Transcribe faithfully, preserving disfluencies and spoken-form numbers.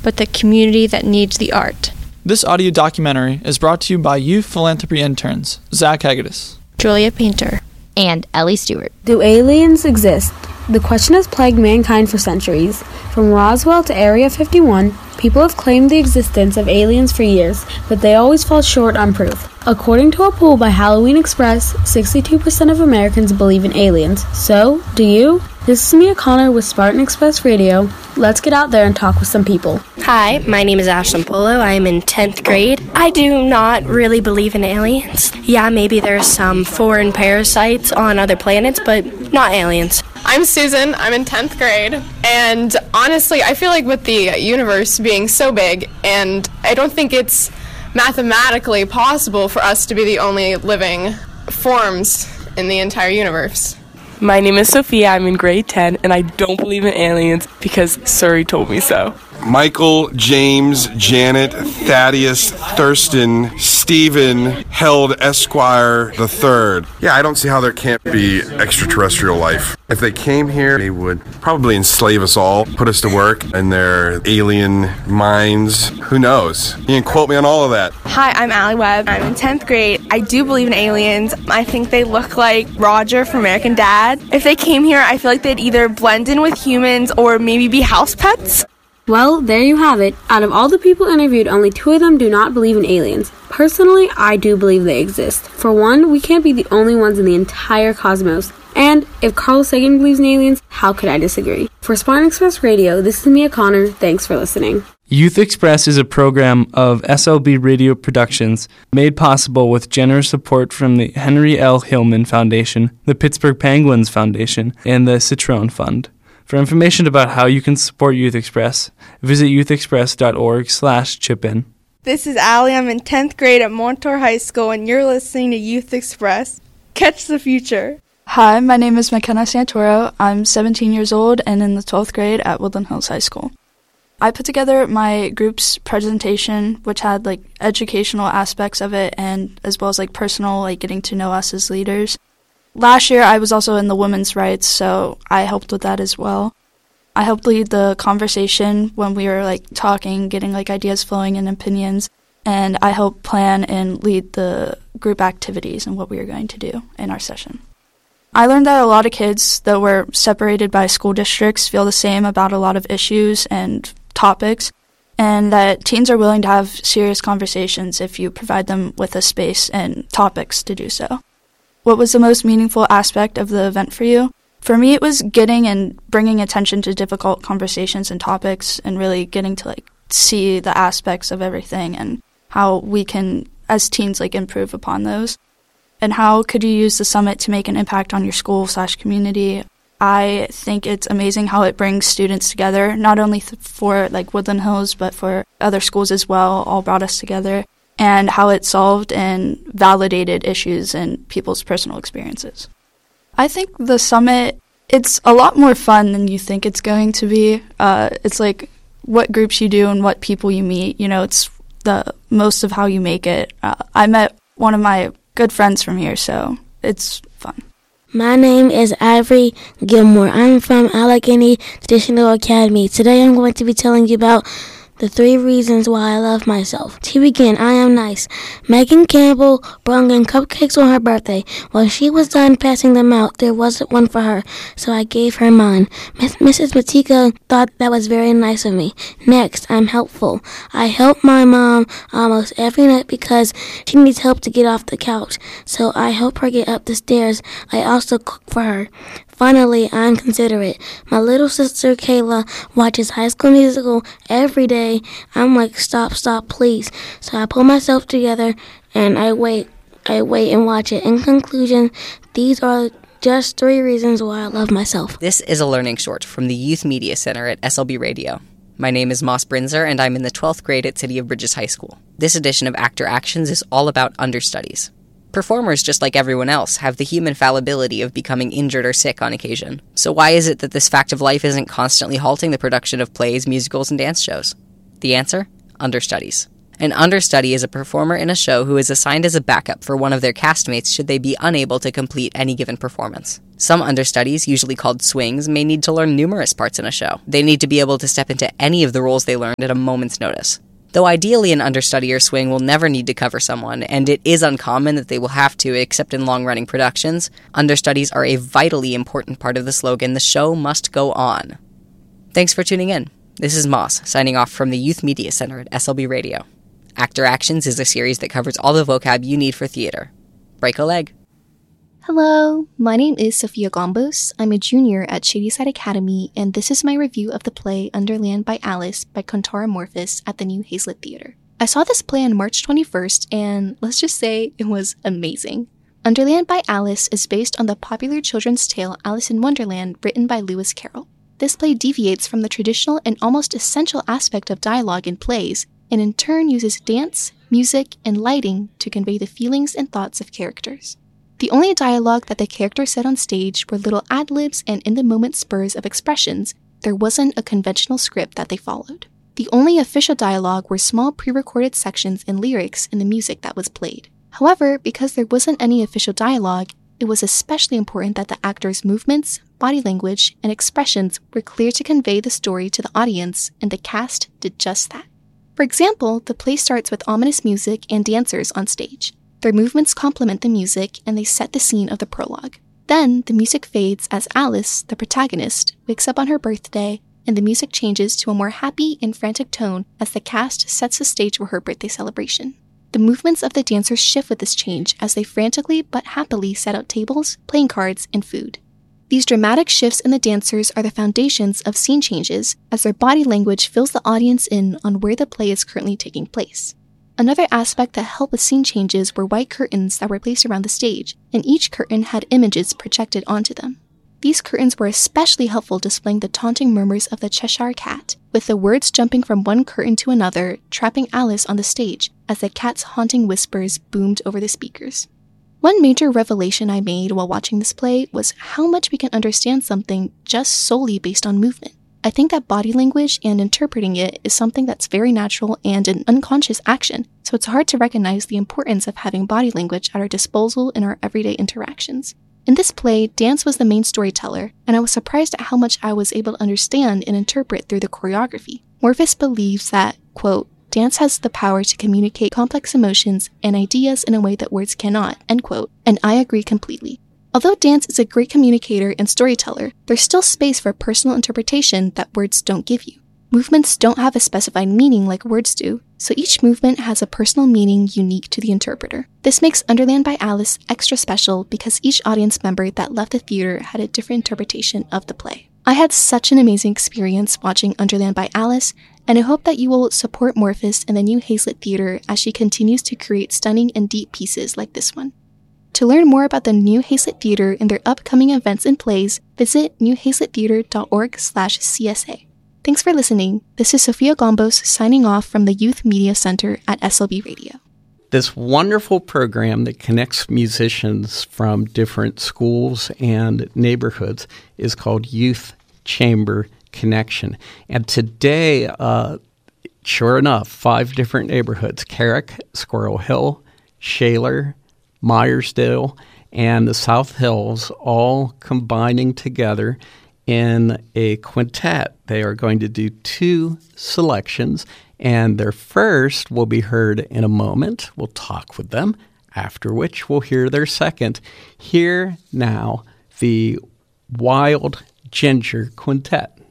but the community that needs the art. This audio documentary is brought to you by Youth Philanthropy interns, Zach Hagedis, Julia Painter, and Ellie Stewart. Do aliens exist? The question has plagued mankind for centuries. From Roswell to Area fifty-one, people have claimed the existence of aliens for years, but they always fall short on proof. According to a poll by Halloween Express, sixty-two percent of Americans believe in aliens. So, do you? This is Mia Connor with Spartan Express Radio. Let's get out there and talk with some people. Hi, my name is Ashlyn Polo. I am in tenth grade. I do not really believe in aliens. Yeah, maybe there's some foreign parasites on other planets, but not aliens. I'm Susan. I'm in tenth grade. And honestly, I feel like with the universe being so big, and I don't think it's mathematically possible for us to be the only living forms in the entire universe. My name is Sophia. I'm in grade ten, and I don't believe in aliens because Surrey told me so. Michael, James, Janet, Thaddeus, Thurston, Stephen, Held, Esquire, the third. Yeah, I don't see how there can't be extraterrestrial life. If they came here, they would probably enslave us all, put us to work in their alien minds. Who knows? You can quote me on all of that. Hi, I'm Allie Webb. I'm in tenth grade. I do believe in aliens. I think they look like Roger from American Dad. If they came here, I feel like they'd either blend in with humans or maybe be house pets. Well, there you have it. Out of all the people interviewed, only two of them do not believe in aliens. Personally, I do believe they exist. For one, we can't be the only ones in the entire cosmos. And if Carl Sagan believes in aliens, how could I disagree? For Spartan Express Radio, this is Mia Connor. Thanks for listening. Youth Express is a program of S L B Radio Productions made possible with generous support from the Henry L. Hillman Foundation, the Pittsburgh Penguins Foundation, and the Citroen Fund. For information about how you can support Youth Express, visit youthexpress.org slash chip in. This is Allie. I'm in tenth grade at Montour High School, and you're listening to Youth Express. Catch the future. Hi, my name is McKenna Santoro. I'm seventeen years old and in the twelfth grade at Woodland Hills High School. I put together my group's presentation, which had like educational aspects of it and as well as like personal, like getting to know us as leaders. Last year, I was also in the women's rights, so I helped with that as well. I helped lead the conversation when we were like talking, getting like ideas flowing and opinions, and I helped plan and lead the group activities and what we were going to do in our session. I learned that a lot of kids that were separated by school districts feel the same about a lot of issues and topics, and that teens are willing to have serious conversations if you provide them with a space and topics to do so. What was the most meaningful aspect of the event for you? For me, it was getting and bringing attention to difficult conversations and topics and really getting to like see the aspects of everything and how we can, as teens, like improve upon those. And how could you use the summit to make an impact on your school slash community? I think it's amazing how it brings students together, not only th- for like Woodland Hills, but for other schools as well, all brought us together. And how it solved and validated issues and people's personal experiences. I think the summit, it's a lot more fun than you think it's going to be. Uh, it's like what groups you do and what people you meet. You know, it's the most of how you make it. Uh, I met one of my good friends from here, so it's fun. My name is Ivory Gilmore. I'm from Allegheny Traditional Academy. Today I'm going to be telling you about the three reasons why I love myself. To begin, I am nice. Megan Campbell brought in cupcakes on her birthday. While she was done passing them out, there wasn't one for her, so I gave her mine. Miss Missus Matika thought that was very nice of me. Next, I'm helpful. I help my mom almost every night because she needs help to get off the couch, so I help her get up the stairs. I also cook for her. Finally, I'm considerate. My little sister Kayla watches High School Musical every day. I'm like, stop, stop, please. So I pull myself together and I wait. I wait and watch it. In conclusion, these are just three reasons why I love myself. This is a learning short from the Youth Media Center at S L B Radio. My name is Moss Brinzer, and I'm in the twelfth grade at City of Bridges High School. This edition of Actor Actions is all about understudies. Performers, just like everyone else, have the human fallibility of becoming injured or sick on occasion. So why is it that this fact of life isn't constantly halting the production of plays, musicals, and dance shows? The answer? Understudies. An understudy is a performer in a show who is assigned as a backup for one of their castmates should they be unable to complete any given performance. Some understudies, usually called swings, may need to learn numerous parts in a show. They need to be able to step into any of the roles they learned at a moment's notice. Though ideally an understudy or swing will never need to cover someone, and it is uncommon that they will have to, except in long-running productions, understudies are a vitally important part of the slogan, "The show must go on." Thanks for tuning in. This is Moss, signing off from the Youth Media Center at S L B Radio. Actor Actions is a series that covers all the vocab you need for theater. Break a leg. Hello, my name is Sophia Gombos. I'm a junior at Shadyside Academy, and this is my review of the play Underland by Alice by Contara Morphus at the New Hazlitt Theater. I saw this play on March twenty-first, and let's just say it was amazing. Underland by Alice is based on the popular children's tale Alice in Wonderland written by Lewis Carroll. This play deviates from the traditional and almost essential aspect of dialogue in plays, and in turn uses dance, music, and lighting to convey the feelings and thoughts of characters. The only dialogue that the characters said on stage were little ad-libs and in-the-moment spurs of expressions. There wasn't a conventional script that they followed. The only official dialogue were small pre-recorded sections and lyrics in the music that was played. However, because there wasn't any official dialogue, it was especially important that the actors' movements, body language, and expressions were clear to convey the story to the audience, and the cast did just that. For example, the play starts with ominous music and dancers on stage. Their movements complement the music, and they set the scene of the prologue. Then, the music fades as Alice, the protagonist, wakes up on her birthday, and the music changes to a more happy and frantic tone as the cast sets the stage for her birthday celebration. The movements of the dancers shift with this change as they frantically but happily set out tables, playing cards, and food. These dramatic shifts in the dancers are the foundations of scene changes, as their body language fills the audience in on where the play is currently taking place. Another aspect that helped with scene changes were white curtains that were placed around the stage, and each curtain had images projected onto them. These curtains were especially helpful displaying the taunting murmurs of the Cheshire Cat, with the words jumping from one curtain to another, trapping Alice on the stage as the cat's haunting whispers boomed over the speakers. One major revelation I made while watching this play was how much we can understand something just solely based on movement. I think that body language and interpreting it is something that's very natural and an unconscious action, so it's hard to recognize the importance of having body language at our disposal in our everyday interactions. In this play, dance was the main storyteller, and I was surprised at how much I was able to understand and interpret through the choreography. Morphus believes that, quote, dance has the power to communicate complex emotions and ideas in a way that words cannot, end quote, and I agree completely. Although dance is a great communicator and storyteller, there's still space for personal interpretation that words don't give you. Movements don't have a specified meaning like words do, so each movement has a personal meaning unique to the interpreter. This makes Underland by Alice extra special because each audience member that left the theater had a different interpretation of the play. I had such an amazing experience watching Underland by Alice, and I hope that you will support Morphus and the New Hazlitt Theater as she continues to create stunning and deep pieces like this one. To learn more about the New Hazlitt Theater and their upcoming events and plays, visit new hazlitt theater dot org slash C S A. Thanks for listening. This is Sophia Gombos signing off from the Youth Media Center at S L B Radio. This wonderful program that connects musicians from different schools and neighborhoods is called Youth Chamber Connection. And today, uh, sure enough, five different neighborhoods, Carrick, Squirrel Hill, Shaler, Myersdale, and the South Hills, all combining together in a quintet. They are going to do two selections, and their first will be heard in a moment. We'll talk with them, after which we'll hear their second. Here now, the Wild Ginger Quintet.